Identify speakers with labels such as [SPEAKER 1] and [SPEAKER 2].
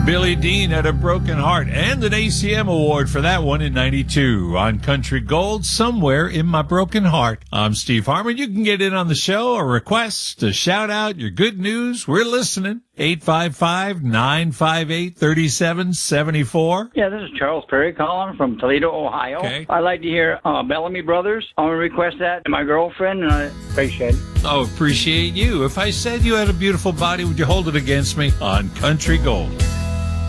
[SPEAKER 1] Billy Dean had a broken heart and an ACM award for that one in 92 on Country Gold, Somewhere in My Broken Heart. I'm Steve Harmon. You can get in on the show or request a shout out, your good news. We're listening. 855-958-3774.
[SPEAKER 2] Yeah, this is Charles Perry calling from Toledo, Ohio.
[SPEAKER 1] Okay.
[SPEAKER 2] I'd like to hear Bellamy Brothers. I want to request that to my girlfriend, and I appreciate it.
[SPEAKER 1] Oh, appreciate you. If I said you had a beautiful body, would you hold it against me on Country Gold?